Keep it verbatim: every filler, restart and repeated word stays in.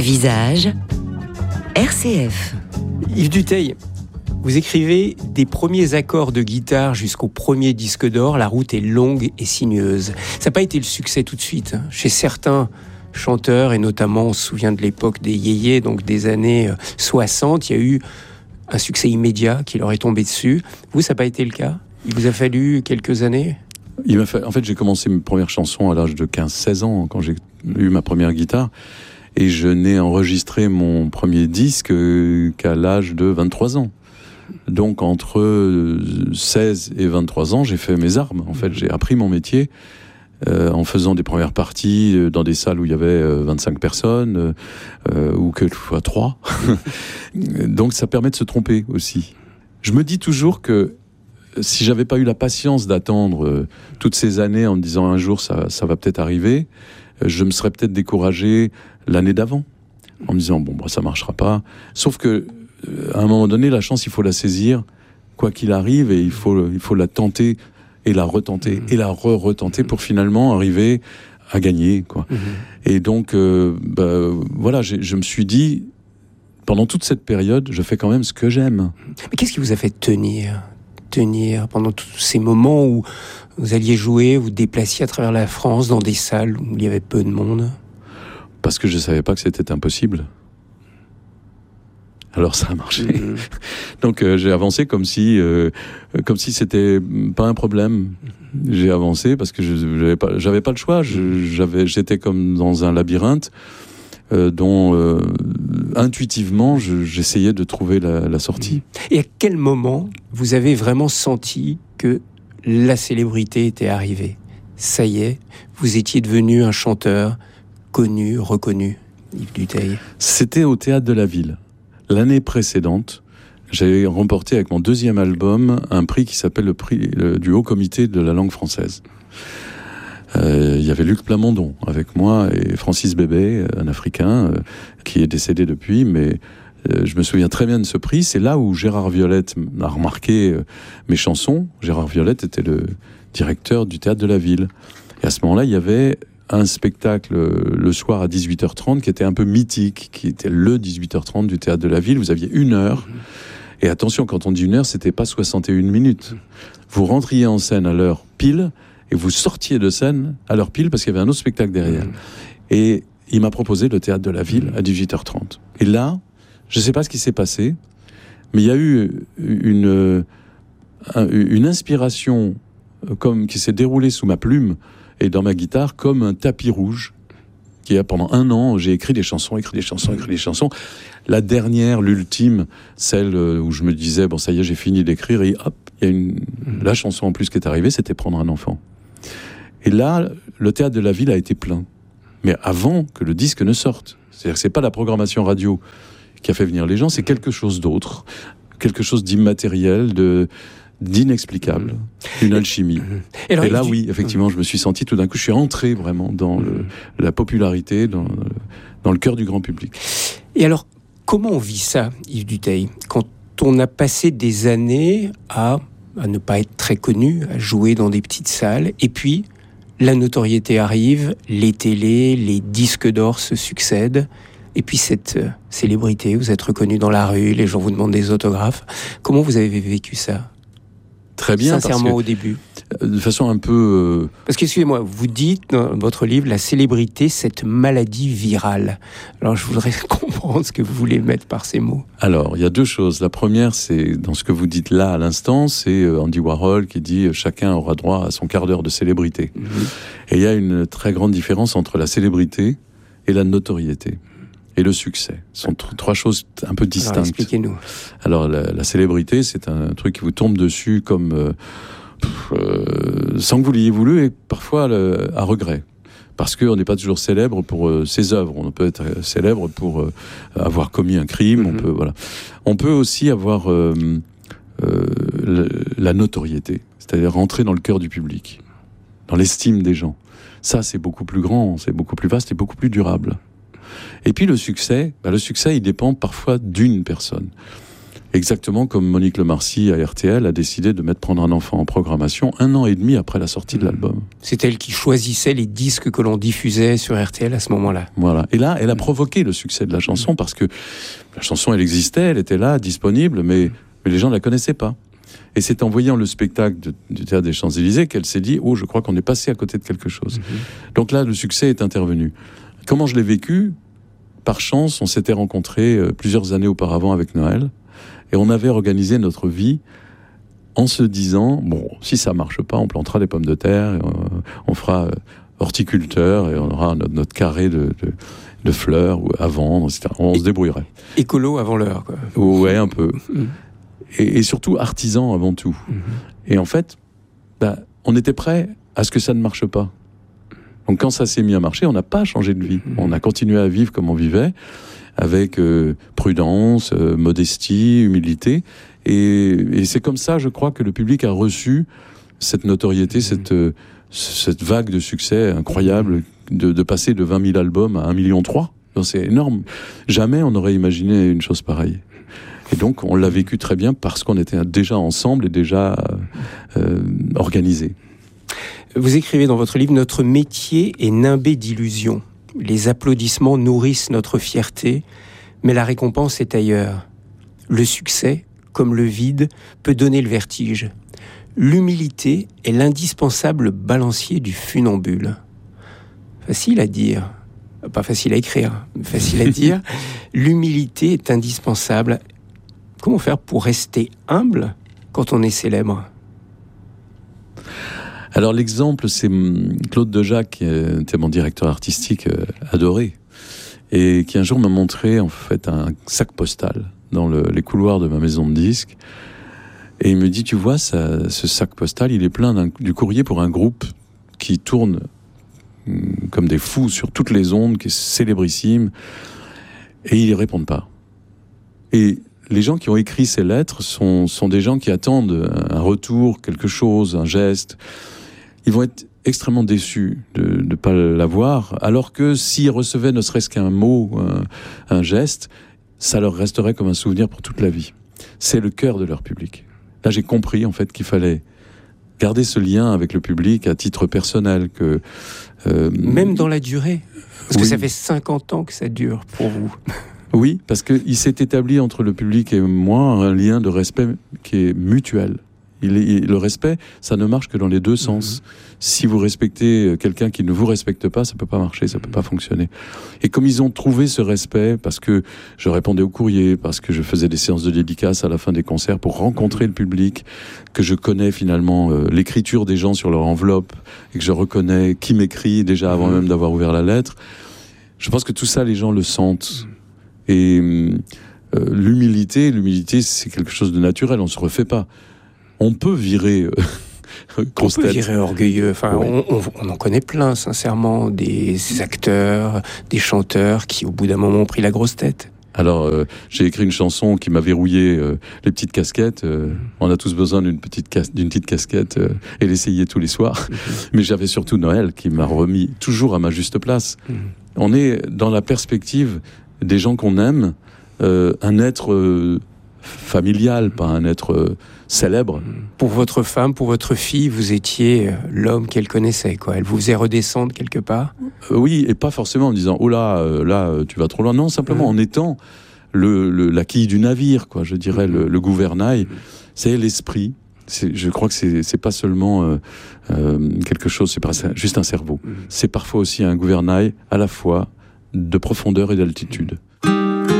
Visage, R C F. Yves Dutheil, vous écrivez des premiers accords de guitare jusqu'au premier disque d'or, la route est longue et sinueuse. Ça n'a pas été le succès tout de suite. Hein. Chez certains chanteurs, et notamment on se souvient de l'époque des yéyés, donc des années soixante, il y a eu un succès immédiat qui leur est tombé dessus. Vous, ça n'a pas été le cas? Il vous a fallu quelques années? Il m'a fait, en fait, j'ai commencé mes premières chansons à l'âge de quinze seize ans, quand j'ai eu ma première guitare. Et je n'ai enregistré mon premier disque qu'à l'âge de vingt-trois ans. Donc, entre seize et vingt-trois ans, j'ai fait mes armes. En fait, j'ai appris mon métier euh, en faisant des premières parties dans des salles où il y avait euh, vingt-cinq personnes, euh, ou quelquefois trois. Donc, ça permet de se tromper aussi. Je me dis toujours que si j'avais pas eu la patience d'attendre euh, toutes ces années en me disant un jour ça, ça va peut-être arriver, euh, je me serais peut-être découragé l'année d'avant, en me disant bon bah ça marchera pas. Sauf que euh, à un moment donné, la chance il faut la saisir, quoi qu'il arrive, et il faut il faut la tenter et la retenter et la re-retenter pour finalement arriver à gagner quoi. Mmh. Et donc euh, bah, voilà, j'ai, je me suis dit pendant toute cette période, je fais quand même ce que j'aime. Mais qu'est-ce qui vous a fait tenir tenir pendant tous ces moments où vous alliez jouer, vous déplaciez à travers la France dans des salles où il y avait peu de monde? Parce que je savais pas que c'était impossible. Alors ça a marché. Mmh. Donc euh, j'ai avancé comme si, euh, comme si c'était pas un problème. J'ai avancé parce que je j'avais pas, j'avais pas le choix. Je, j'avais, j'étais comme dans un labyrinthe euh, dont euh, intuitivement je, j'essayais de trouver la, la sortie. Et à quel moment vous avez vraiment senti que la célébrité était arrivée? Ça y est, vous étiez devenu un chanteur connu, reconnu, Yves Dutheil. C'était au Théâtre de la Ville. L'année précédente, j'avais remporté avec mon deuxième album un prix qui s'appelle le prix le, du Haut Comité de la langue française. Il euh, y avait Luc Plamondon avec moi et Francis Bébé, un Africain euh, qui est décédé depuis, mais euh, je me souviens très bien de ce prix. C'est là où Gérard Violette a remarqué euh, mes chansons. Gérard Violette était le directeur du Théâtre de la Ville. Et à ce moment-là, il y avait un spectacle le soir à dix-huit heures trente qui était un peu mythique, qui était le dix-huit heures trente du Théâtre de la Ville. Vous aviez une heure. Et attention, quand on dit une heure, c'était pas soixante et une minutes. Vous rentriez en scène à l'heure pile et vous sortiez de scène à l'heure pile parce qu'il y avait un autre spectacle derrière. Et il m'a proposé le Théâtre de la Ville à dix-huit heures trente. Et là, je sais pas ce qui s'est passé, mais il y a eu une, une inspiration comme, qui s'est déroulée sous ma plume et dans ma guitare comme un tapis rouge qui a pendant un an, j'ai écrit des chansons, écrit des chansons, écrit des chansons. La dernière, l'ultime, celle où je me disais, bon ça y est, j'ai fini d'écrire, et hop, il y a une, la chanson en plus qui est arrivée, c'était Prendre un enfant. Et là, le Théâtre de la Ville a été plein. Mais avant que le disque ne sorte. C'est-à-dire que c'est pas la programmation radio qui a fait venir les gens, c'est quelque chose d'autre. Quelque chose d'immatériel, de, d'inexplicable, une alchimie. Et, alors, et là, oui, effectivement, je me suis senti tout d'un coup, je suis entré vraiment dans le, la popularité, dans, dans le cœur du grand public. Et alors, comment on vit ça, Yves Dutheil, quand on a passé des années à, à ne pas être très connu, à jouer dans des petites salles, et puis la notoriété arrive, les télés, les disques d'or se succèdent, et puis cette euh, célébrité, vous êtes reconnu dans la rue, les gens vous demandent des autographes. Comment vous avez vécu ça ? Très bien, sincèrement parce que, au début. De façon un peu... Euh... Parce que, excusez-moi, vous dites dans votre livre, la célébrité, cette maladie virale. Alors, je voudrais comprendre ce que vous voulez mettre par ces mots. Alors, il y a deux choses. La première, c'est, dans ce que vous dites là, à l'instant, c'est Andy Warhol qui dit « Chacun aura droit à son quart d'heure de célébrité mmh. ». Et il y a une très grande différence entre la célébrité et la notoriété. Et le succès. Ce sont t- trois choses un peu distinctes. Alors, expliquez-nous. Alors, la, la célébrité, c'est un truc qui vous tombe dessus comme... Euh, pff, euh, sans que vous l'ayez voulu, et parfois le, à regret. Parce qu'on n'est pas toujours célèbre pour euh, ses œuvres. On peut être célèbre pour euh, avoir commis un crime. Mm-hmm. On peut, voilà. On peut aussi avoir euh, euh, le, la notoriété. C'est-à-dire rentrer dans le cœur du public. Dans l'estime des gens. Ça, c'est beaucoup plus grand, c'est beaucoup plus vaste et beaucoup plus durable. Et puis le succès, bah le succès, il dépend parfois d'une personne. Exactement comme Monique Lemarcy à R T L a décidé de mettre Prendre un enfant en programmation un an et demi après la sortie de l'album. C'est elle qui choisissait les disques que l'on diffusait sur R T L à ce moment-là. Voilà. Et là, elle a provoqué le succès de la chanson parce que la chanson, elle existait, elle était là, disponible, mais, mais les gens ne la connaissaient pas. Et c'est en voyant le spectacle de, du Théâtre des Champs-Élysées qu'elle s'est dit « Oh, je crois qu'on est passé à côté de quelque chose. Mmh. » Donc là, le succès est intervenu. Comment je l'ai vécu ? Par chance, on s'était rencontrés euh, plusieurs années auparavant avec Noël. Et on avait organisé notre vie en se disant, bon, si ça marche pas, on plantera des pommes de terre, et on, on fera euh, horticulteur, et on aura notre, notre carré de, de, de fleurs à vendre, et cetera. On et, se débrouillerait. Écolo avant l'heure, quoi. Ouais, un peu. Mmh. Et, et surtout artisan avant tout. Mmh. Et en fait, bah, on était prêt à ce que ça ne marche pas. Donc quand ça s'est mis à marcher, on n'a pas changé de vie. Mmh. On a continué à vivre comme on vivait, avec euh, prudence, euh, modestie, humilité. Et, et c'est comme ça, je crois, que le public a reçu cette notoriété, mmh. cette, euh, cette vague de succès incroyable, de, de passer de vingt mille albums à un virgule trois million. C'est énorme. Jamais on n'aurait imaginé une chose pareille. Et donc, on l'a vécu très bien parce qu'on était déjà ensemble et déjà euh, organisés. Vous écrivez dans votre livre « Notre métier est nimbé d'illusions. Les applaudissements nourrissent notre fierté, mais la récompense est ailleurs. Le succès, comme le vide, peut donner le vertige. L'humilité est l'indispensable balancier du funambule. » Facile à dire, pas facile à écrire, mais facile à dire. L'humilité est indispensable. Comment faire pour rester humble quand on est célèbre ? Alors l'exemple, c'est Claude Dejac, qui était mon directeur artistique euh, adoré, et qui un jour m'a montré en fait un sac postal dans le, les couloirs de ma maison de disques. Et il me dit, tu vois, ça, ce sac postal, il est plein d'un, du courrier pour un groupe qui tourne hum, comme des fous sur toutes les ondes, qui est célébrissime, et ils ne répondent pas. Et les gens qui ont écrit ces lettres sont, sont des gens qui attendent un retour, quelque chose, un geste. Ils vont être extrêmement déçus de ne pas l'avoir, alors que s'ils recevaient ne serait-ce qu'un mot, un, un geste, ça leur resterait comme un souvenir pour toute la vie. C'est le cœur de leur public. Là, j'ai compris en fait qu'il fallait garder ce lien avec le public à titre personnel. Que, euh, Même dans la durée, parce oui. que ça fait cinquante ans que ça dure pour vous. Oui, parce qu'il s'est établi entre le public et moi un lien de respect qui est mutuel. Il est, le respect, ça ne marche que dans les deux sens. Mmh. Si vous respectez quelqu'un qui ne vous respecte pas, ça peut pas marcher, ça peut pas fonctionner. Et comme ils ont trouvé ce respect, parce que je répondais aux courriers, parce que je faisais des séances de dédicaces à la fin des concerts pour rencontrer le public, que je connais finalement euh, l'écriture des gens sur leur enveloppe, et que je reconnais qui m'écrit déjà avant mmh. même d'avoir ouvert la lettre, je pense que tout ça, les gens le sentent. Et euh, l'humilité, l'humilité, c'est quelque chose de naturel, on se refait pas. On peut virer euh, on peut virer orgueilleux. Enfin, ouais. on, on, on en connaît plein, sincèrement, des acteurs, des chanteurs qui, au bout d'un moment, ont pris la grosse tête. Alors, euh, j'ai écrit une chanson qui m'a verrouillé euh, les petites casquettes. Euh, mmh. On a tous besoin d'une petite, cas- d'une petite casquette euh, et l'essayer tous les soirs. Mmh. Mais j'avais surtout Noël qui m'a remis toujours à ma juste place. Mmh. On est dans la perspective des gens qu'on aime, euh, un être euh, familial, pas un être euh, célèbre. Pour votre femme, pour votre fille, vous étiez l'homme qu'elle connaissait, quoi. Elle vous faisait redescendre quelque part ? euh, Oui, et pas forcément en disant « Oh là, euh, là, tu vas trop loin ». Non, simplement mmh. en étant le, le, la quille du navire, quoi. Je dirais mmh. le, le gouvernail. Mmh. C'est l'esprit. C'est, je crois que c'est, c'est pas seulement euh, euh, quelque chose, c'est pas juste un cerveau. Mmh. C'est parfois aussi un gouvernail à la fois de profondeur et d'altitude.